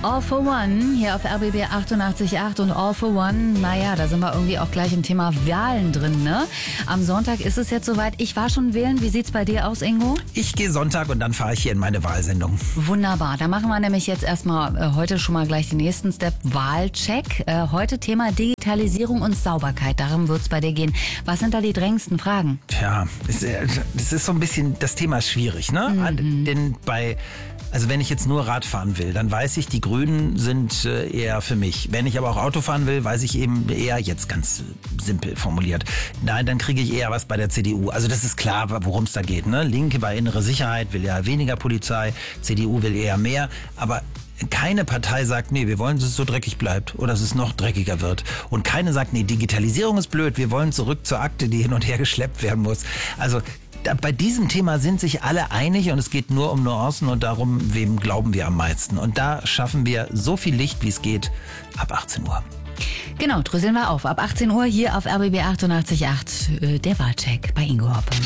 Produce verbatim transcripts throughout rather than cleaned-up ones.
All for One hier auf R B B achtundachtzig Komma acht und All for One, naja, da sind wir irgendwie auch gleich im Thema Wahlen drin, ne? Am Sonntag ist es jetzt soweit. Ich war schon wählen. Wie sieht's bei dir aus, Ingo? Ich gehe Sonntag und dann fahre ich hier in meine Wahlsendung. Wunderbar. Da machen wir nämlich jetzt erstmal äh, heute schon mal gleich den nächsten Step. Wahlcheck. Äh, heute Thema Digitalisierung und Sauberkeit. Darum wird's bei dir gehen. Was sind da die drängendsten Fragen? Tja, das ist, das ist so ein bisschen, das Thema ist schwierig, ne? Mhm. Denn bei Also wenn ich jetzt nur Rad fahren will, dann weiß ich, die Grünen sind äh, eher für mich. Wenn ich aber auch Auto fahren will, weiß ich eben eher, jetzt ganz simpel formuliert, nein, dann kriege ich eher was bei der C D U. Also das ist klar, worum es da geht. Ne? Linke bei innere Sicherheit will ja weniger Polizei, C D U will eher mehr, aber keine Partei sagt, nee, wir wollen, dass es so dreckig bleibt oder dass es noch dreckiger wird. Und keine sagt, nee, Digitalisierung ist blöd, wir wollen zurück zur Akte, die hin und her geschleppt werden muss. Also bei diesem Thema sind sich alle einig und es geht nur um Nuancen und darum, wem glauben wir am meisten. Und da schaffen wir so viel Licht, wie es geht, ab achtzehn Uhr. Genau, dröseln wir auf. Ab achtzehn Uhr hier auf R B B achtundachtzig Komma acht, äh, der Wahlcheck bei Ingo Hoppe.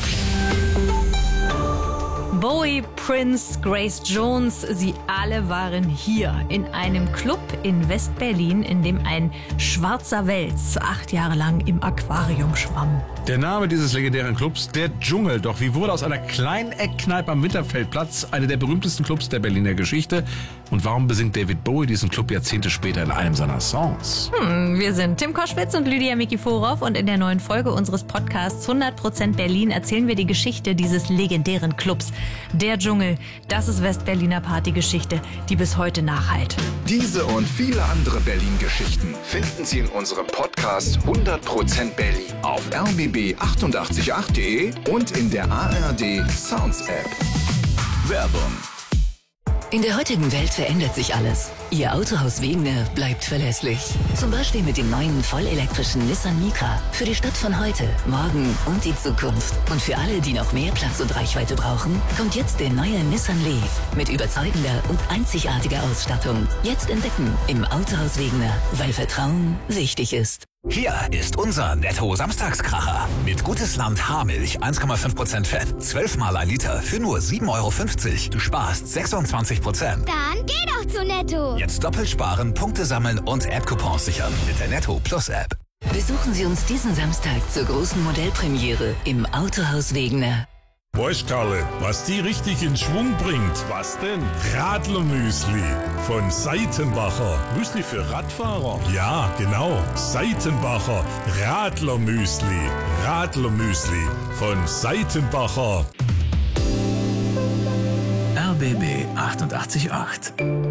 Bowie, Prince, Grace Jones, sie alle waren hier in einem Club in West-Berlin, in dem ein schwarzer Wels acht Jahre lang im Aquarium schwamm. Der Name dieses legendären Clubs, der Dschungel. Doch wie wurde aus einer kleinen Eckkneipe am Winterfeldplatz eine der berühmtesten Clubs der Berliner Geschichte? Und warum besingt David Bowie diesen Club Jahrzehnte später in einem seiner Songs? Hm, wir sind Tim Koschwitz und Lydia Mikiforov und in der neuen Folge unseres Podcasts hundert Prozent Berlin erzählen wir die Geschichte dieses legendären Clubs. Der Dschungel, das ist West-Berliner Partygeschichte, die bis heute nachhallt. Diese und viele andere Berlin-Geschichten finden Sie in unserem Podcast hundert Prozent Berlin auf R B B achtundachtzig Komma acht punkt de und in der A R D Sounds App. Werbung. In der heutigen Welt verändert sich alles. Ihr Autohaus Wegener bleibt verlässlich. Zum Beispiel mit dem neuen vollelektrischen Nissan Micra. Für die Stadt von heute, morgen und die Zukunft. Und für alle, die noch mehr Platz und Reichweite brauchen, kommt jetzt der neue Nissan Leaf mit überzeugender und einzigartiger Ausstattung. Jetzt entdecken im Autohaus Wegener, weil Vertrauen wichtig ist. Hier ist unser Netto-Samstagskracher. Mit Gutes Land Haarmilch, eins Komma fünf Prozent Fett, zwölf Mal ein Liter für nur sieben Euro fünfzig. Du sparst sechsundzwanzig Prozent. Dann geh doch zu Netto. Jetzt doppelt sparen, Punkte sammeln und App-Coupons sichern mit der Netto Plus App. Besuchen Sie uns diesen Samstag zur großen Modellpremiere im Autohaus Wegener. Weißt Karle, was die richtig in Schwung bringt? Was denn? Radlermüsli von Seitenbacher. Müsli für Radfahrer? Ja, genau. Seitenbacher Radlermüsli. Radlermüsli von Seitenbacher. R B B achtundachtzig Komma acht